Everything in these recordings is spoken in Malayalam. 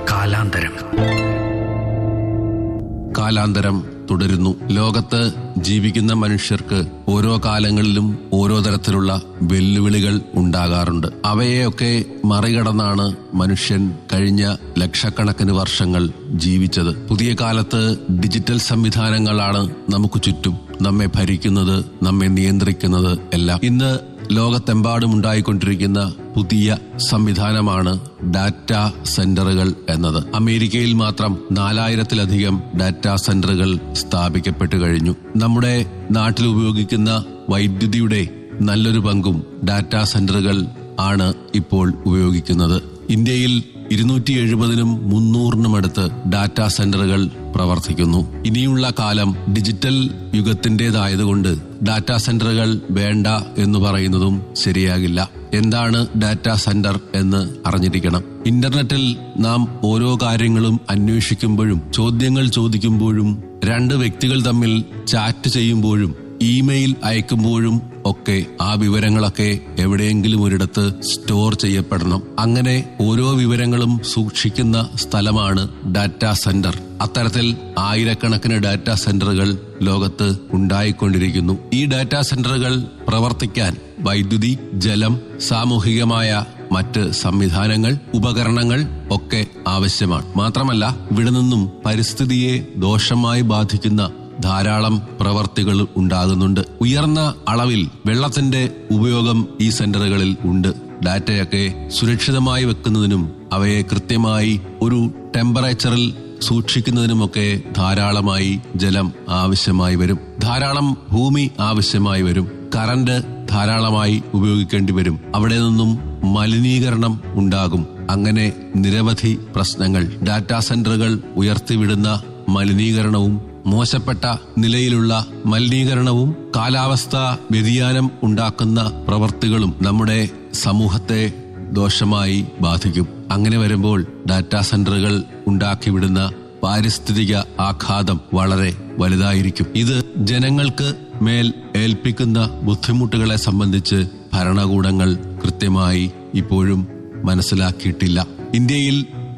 കാലാന്തരം. കാലാന്തരം തുടരുന്നു. ലോകത്ത് ജീവിക്കുന്ന മനുഷ്യർക്ക് ഓരോ കാലങ്ങളിലും ഓരോ തരത്തിലുള്ള വെല്ലുവിളികൾ ഉണ്ടാകാറുണ്ട്. അവയെയൊക്കെ മറികടന്നാണ് മനുഷ്യൻ കഴിഞ്ഞ ലക്ഷക്കണക്കിന് വർഷങ്ങൾ ജീവിച്ചത്. പുതിയ കാലത്ത് ഡിജിറ്റൽ സംവിധാനങ്ങളാണ് നമുക്ക് ചുറ്റും നമ്മെ ഭരിക്കുന്നത്, നമ്മെ നിയന്ത്രിക്കുന്നത് എല്ലാം. ഇന്ന് ലോകത്തെമ്പാടും ഉണ്ടായിക്കൊണ്ടിരിക്കുന്ന പുതിയ സംവിധാനമാണ് ഡാറ്റാ സെന്ററുകൾ എന്നത്. അമേരിക്കയിൽ മാത്രം 4000-ലധികം ഡാറ്റാ സെന്ററുകൾ സ്ഥാപിക്കപ്പെട്ടു കഴിഞ്ഞു. നമ്മുടെ നാട്ടിൽ ഉപയോഗിക്കുന്ന വൈദ്യുതിയുടെ നല്ലൊരു പങ്കും ഡാറ്റാ സെന്ററുകൾ ആണ് ഇപ്പോൾ ഉപയോഗിക്കുന്നത്. ഇന്ത്യയിൽ 270-നും 300-നും അടുത്ത് ഡാറ്റാ സെന്ററുകൾ പ്രവർത്തിക്കുന്നു. ഇനിയുള്ള കാലം ഡിജിറ്റൽ യുഗത്തിന്റേതായതുകൊണ്ട് ഡാറ്റാ സെന്ററുകൾ വേണ്ട എന്ന് പറയുന്നതും ശരിയാകില്ല. എന്താണ് ഡാറ്റാ സെന്റർ എന്ന് അറിഞ്ഞിരിക്കണം. ഇന്റർനെറ്റിൽ നാം ഓരോ കാര്യങ്ങളും അന്വേഷിക്കുമ്പോഴും ചോദ്യങ്ങൾ ചോദിക്കുമ്പോഴും രണ്ട് വ്യക്തികൾ തമ്മിൽ ചാറ്റ് ചെയ്യുമ്പോഴും ഇമെയിൽ അയക്കുമ്പോഴും ഒക്കെ ആ വിവരങ്ങളൊക്കെ എവിടെയെങ്കിലും ഒരിടത്ത് സ്റ്റോർ ചെയ്യപ്പെടണം. അങ്ങനെ ഓരോ വിവരങ്ങളും സൂക്ഷിക്കുന്ന സ്ഥലമാണ് ഡാറ്റാ സെന്റർ. അത്തരത്തിൽ ആയിരക്കണക്കിന് ഡാറ്റാ സെന്ററുകൾ ലോകത്ത് ഉണ്ടായിക്കൊണ്ടിരിക്കുന്നു. ഈ ഡാറ്റാ സെന്ററുകൾ പ്രവർത്തിക്കാൻ വൈദ്യുതി, ജലം, സാമൂഹികമായ മറ്റ് സംവിധാനങ്ങൾ, ഉപകരണങ്ങൾ ഒക്കെ ആവശ്യമാണ്. മാത്രമല്ല ഇവിടെ നിന്നും പരിസ്ഥിതിയെ ദോഷമായി ബാധിക്കുന്ന ധാരാളം പ്രവർത്തികൾ ഉണ്ടാകുന്നുണ്ട്. ഉയർന്ന അളവിൽ വെള്ളത്തിന്റെ ഉപയോഗം ഈ സെന്ററുകളിൽ ഉണ്ട്. ഡാറ്റയൊക്കെ സുരക്ഷിതമായി വെക്കുന്നതിനും അവയെ കൃത്യമായി ഒരു ടെമ്പറേച്ചറിൽ സൂക്ഷിക്കുന്നതിനുമൊക്കെ ധാരാളമായി ജലം ആവശ്യമായി വരും. ധാരാളം ഭൂമി ആവശ്യമായി വരും. കറന്റ് ധാരാളമായി ഉപയോഗിക്കേണ്ടി വരും. അവിടെ നിന്നും മലിനീകരണം ഉണ്ടാകും. അങ്ങനെ നിരവധി പ്രശ്നങ്ങൾ. ഡാറ്റാ സെന്ററുകൾ ഉയർത്തിവിടുന്ന മലിനീകരണവും മോശപ്പെട്ട നിലയിലുള്ള മലിനീകരണവും കാലാവസ്ഥാ വ്യതിയാനം ഉണ്ടാക്കുന്ന പ്രവൃത്തികളും നമ്മുടെ സമൂഹത്തെ ദോഷമായി ബാധിക്കും. അങ്ങനെ വരുമ്പോൾ ഡാറ്റാ സെന്ററുകൾ ഉണ്ടാക്കിവിടുന്ന പാരിസ്ഥിതിക ആഘാതം വളരെ വലുതായിരിക്കും. ഇത് ജനങ്ങൾക്ക് മേൽ ഏൽപ്പിക്കുന്ന ബുദ്ധിമുട്ടുകളെ സംബന്ധിച്ച് ഭരണകൂടങ്ങൾ കൃത്യമായി ഇപ്പോഴും മനസ്സിലാക്കിയിട്ടില്ല. ഇന്ത്യയിൽ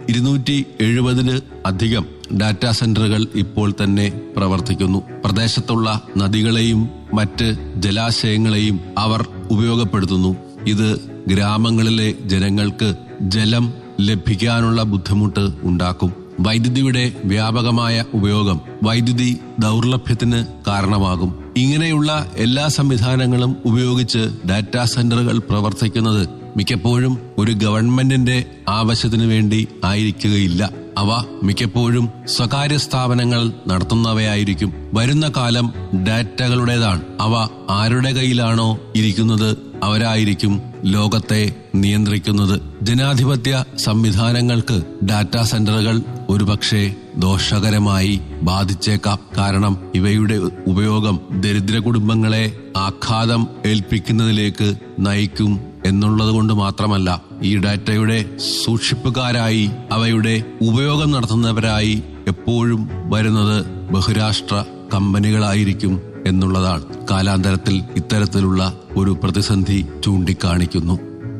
270-ന് അധികം ഡാറ്റാ സെന്ററുകൾ ഇപ്പോൾ തന്നെ പ്രവർത്തിക്കുന്നു. പ്രദേശത്തുള്ള നദികളെയും മറ്റ് ജലാശയങ്ങളെയും അവർ ഉപയോഗപ്പെടുത്തുന്നു. ഇത് ഗ്രാമങ്ങളിലെ ജനങ്ങൾക്ക് ജലം ലഭിക്കാനുള്ള ബുദ്ധിമുട്ട് ഉണ്ടാക്കും. വൈദ്യുതിയുടെ വ്യാപകമായ ഉപയോഗം വൈദ്യുതി ദൗർലഭ്യത്തിന് കാരണമാകും. ഇങ്ങനെയുള്ള എല്ലാ സംവിധാനങ്ങളും ഉപയോഗിച്ച് ഡാറ്റാ സെന്ററുകൾ പ്രവർത്തിക്കുന്നത് മിക്കപ്പോഴും ഒരു ഗവൺമെന്റിന്റെ ആവശ്യത്തിനു വേണ്ടി ആയിരിക്കുകയില്ല. അവ മിക്കപ്പോഴും സ്വകാര്യ സ്ഥാപനങ്ങൾ നടത്തുന്നവയായിരിക്കും. വരുന്ന കാലം ഡാറ്റകളുടേതാണ്. അവ ആരുടെ കയ്യിലാണോ ഇരിക്കുന്നത് അവരായിരിക്കും ലോകത്തെ നിയന്ത്രിക്കുന്നത്. ജനാധിപത്യ സംവിധാനങ്ങൾക്ക് ഡാറ്റാ സെന്ററുകൾ ഒരുപക്ഷെ ദോഷകരമായി ബാധിച്ചേക്കാം. കാരണം ഇവയുടെ ഉപയോഗം ദരിദ്ര കുടുംബങ്ങളെ ആഘാതം ഏൽപ്പിക്കുന്നതിലേക്ക് നയിക്കും എന്നുള്ളത് കൊണ്ട് മാത്രമല്ല, ഈ ഡാറ്റയുടെ സൂക്ഷിപ്പുകാരായി അവയുടെ ഉപയോഗം നടത്തുന്നവരായി എപ്പോഴും വരുന്നത് ബഹുരാഷ്ട്ര കമ്പനികളായിരിക്കും എന്നുള്ളതാണ് കാലാന്തരത്തിൽ ഇത്തരത്തിലുള്ള ഒരു പ്രതിസന്ധി ചൂണ്ടിക്കാണിക്കുന്നു.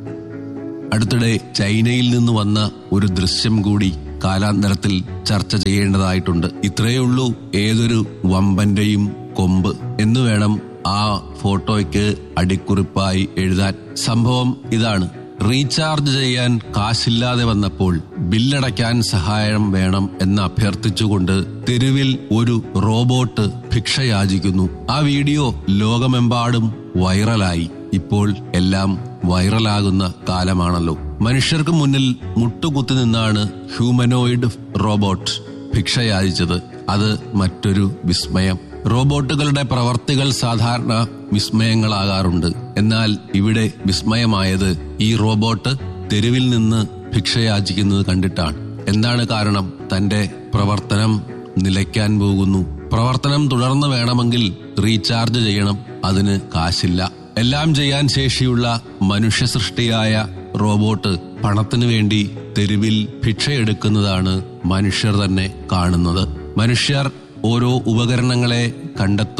അടുത്തിടെ ചൈനയിൽ നിന്ന് വന്ന ഒരു ദൃശ്യം കൂടി കാലാന്തരത്തിൽ ചർച്ച ചെയ്യേണ്ടതായിട്ടുണ്ട്. ഇത്രയേ ഉള്ളൂ ഏതൊരു വമ്പന്റെയും കൊമ്പ് എന്ന് വേണം ആ ഫോട്ടോയ്ക്ക് അടിക്കുറിപ്പായി എഴുതാൻ. സംഭവം ഇതാണ്: റീചാർജ് ചെയ്യാൻ കാശില്ലാതെ വന്നപ്പോൾ ബില്ലടയ്ക്കാൻ സഹായം വേണം എന്ന് അഭ്യർത്ഥിച്ചുകൊണ്ട് തെരുവിൽ ഒരു റോബോട്ട് ഭിക്ഷയാചിക്കുന്നു. ആ വീഡിയോ ലോകമെമ്പാടും വൈറലായി. ഇപ്പോൾ എല്ലാം വൈറലാകുന്ന കാലമാണല്ലോ. മനുഷ്യർക്ക് മുന്നിൽ മുട്ടുകുത്തി നിന്നാണ് ഹ്യൂമനോയിഡ് റോബോട്ട് ഭിക്ഷയാചിച്ചത്. അത് മറ്റൊരു വിസ്മയം. റോബോട്ടുകളുടെ പ്രവർത്തികൾ സാധാരണ വിസ്മയങ്ങളാകാറുണ്ട്. എന്നാൽ ഇവിടെ വിസ്മയമായത് ഈ റോബോട്ട് തെരുവിൽ നിന്ന് ഭിക്ഷയാചിക്കുന്നത് കണ്ടിട്ടാണ്. എന്താണ് കാരണം? തന്റെ പ്രവർത്തനം നിലയ്ക്കാൻ പോകുന്നു. പ്രവർത്തനം തുടർന്ന് വേണമെങ്കിൽ റീചാർജ് ചെയ്യണം. അതിന് കാശില്ല. എല്ലാം ചെയ്യാൻ ശേഷിയുള്ള മനുഷ്യ സൃഷ്ടിയായ റോബോട്ട് പണത്തിനു വേണ്ടി തെരുവിൽ ഭിക്ഷയെടുക്കുന്നതാണ് മനുഷ്യർ തന്നെ കാണുന്നത്. മനുഷ്യർ ഓരോ ഉപകരണങ്ങളെ കണ്ടെത്തും,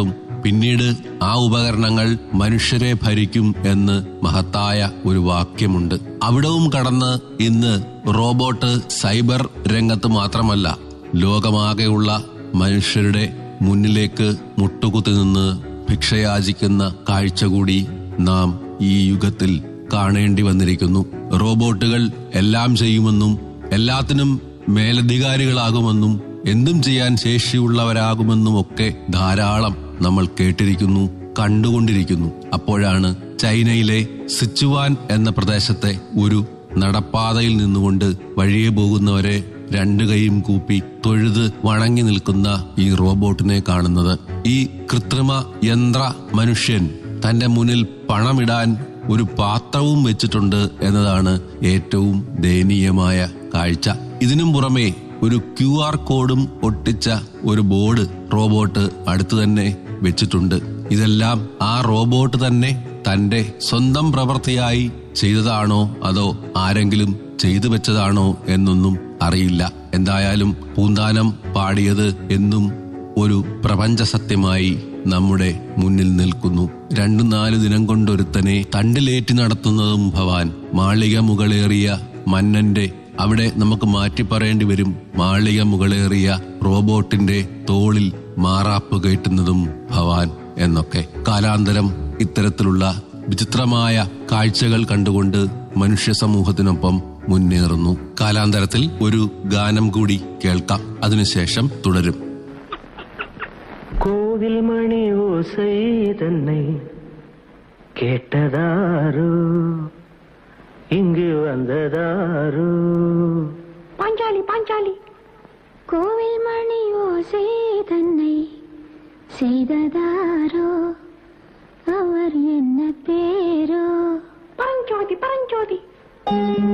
പിന്നീട് ആ ഉപകരണങ്ങൾ മനുഷ്യരെ ഭരിക്കും എന്ന് മഹത്തായ ഒരു വാക്യമുണ്ട്. അവിടവും കടന്ന് ഇന്ന് റോബോട്ട് സൈബർ രംഗത്ത് മാത്രമല്ല, ലോകമാകെയുള്ള മനുഷ്യരുടെ മുന്നിലേക്ക് മുട്ടുകുത്തി നിന്ന് ഭിക്ഷയാചിക്കുന്ന കാഴ്ച കൂടി നാം ഈ യുഗത്തിൽ കാണേണ്ടി വന്നിരിക്കുന്നു. റോബോട്ടുകൾ എല്ലാം ചെയ്യുമെന്നും എല്ലാത്തിനും മേലധികാരികളാകുമെന്നും എന്തും ചെയ്യാൻ ശേഷിയുള്ളവരാകുമെന്നും ഒക്കെ ധാരാളം നമ്മൾ കേട്ടിരിക്കുന്നു, കണ്ടുകൊണ്ടിരിക്കുന്നു. അപ്പോഴാണ് ചൈനയിലെ സിച്ചുവാൻ എന്ന പ്രദേശത്തെ ഒരു നടപ്പാതയിൽ നിന്നുകൊണ്ട് വഴിയെ പോകുന്നവരെ രണ്ടു കൈയും കൂപ്പി തൊഴുത് വണങ്ങി നിൽക്കുന്ന ഈ റോബോട്ടിനെ കാണുന്നത്. ഈ കൃത്രിമ യന്ത്ര മനുഷ്യൻ തന്റെ മുന്നിൽ പണമിടാൻ ഒരു പാത്രവും വെച്ചിട്ടുണ്ട് എന്നതാണ് ഏറ്റവും ദയനീയമായ കാഴ്ച. ഇതിനും പുറമെ ഒരു QR കോഡും ഒട്ടിച്ച ഒരു ബോർഡ് റോബോട്ട് അടുത്ത് തന്നെ വെച്ചിട്ടുണ്ട്. ഇതെല്ലാം ആ റോബോട്ട് തന്നെ തന്റെ സ്വന്തം പ്രവൃത്തിയായി ചെയ്തതാണോ അതോ ആരെങ്കിലും ചെയ്തു വെച്ചതാണോ എന്നൊന്നും അറിയില്ല. എന്തായാലും പൂന്താനം പാടിയത് എന്നും ഒരു പ്രപഞ്ച സത്യമായി നമ്മുടെ മുന്നിൽ നിൽക്കുന്നു. 2-4 ദിനം കൊണ്ടൊരുത്തനെ തണ്ടിലേറ്റി നടത്തുന്നതും ഭവാൻ, മാളിക മുകളേറിയ മന്നന്റെ, അവിടെ നമുക്ക് മാറ്റി പറയേണ്ടി വരും, മാളിക മുകളേറിയ റോബോട്ടിന്റെ തോളിൽ മാറാപ്പ് കയറ്റുന്നതും ഭവാൻ എന്നൊക്കെ. കാലാന്തരം ഇത്തരത്തിലുള്ള വിചിത്രമായ കാഴ്ചകൾ കണ്ടുകൊണ്ട് മനുഷ്യ സമൂഹത്തിനൊപ്പം മുന്നേറുന്നു. കാലാന്തരത്തിൽ ഒരു ഗാനം കൂടി കേൾക്കാം, അതിനുശേഷം തുടരും. கோவில் மணி ஓசை தன்னை கேட்டதாரோ, இங்கு வந்ததாரோ? பாஞ்சாலி பாஞ்சாலி. கோவில் மணி ஓசை தன்னை செய்ததாரோ, அவர் என்ன பேரோ? பரஞ்சோதி பரஞ்சோதி.